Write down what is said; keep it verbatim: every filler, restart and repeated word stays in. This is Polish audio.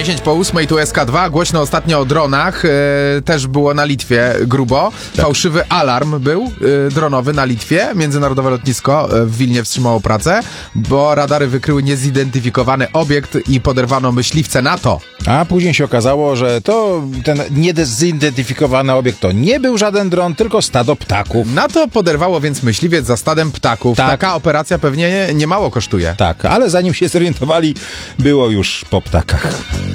dziesięć po ósmej, tu S K dwa. Głośno ostatnio o dronach. E, też było na Litwie grubo. Tak. Fałszywy alarm był e, dronowy na Litwie. Międzynarodowe lotnisko e, w Wilnie wstrzymało pracę, bo radary wykryły niezidentyfikowany obiekt i poderwano myśliwce NATO. A później się okazało, że to ten niezidentyfikowany obiekt to nie był żaden dron, tylko stado ptaków. NATO poderwało więc myśliwiec za stadem ptaków. Tak. Taka operacja pewnie nie, nie mało kosztuje. Tak, ale zanim się zorientowali, było już po ptakach.